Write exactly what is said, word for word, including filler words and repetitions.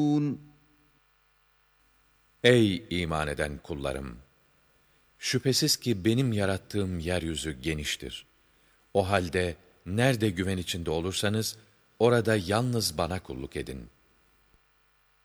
Ey iman eden kullarım! Şüphesiz ki benim yarattığım yeryüzü geniştir. O halde nerede güven içinde olursanız, orada yalnız bana kulluk edin.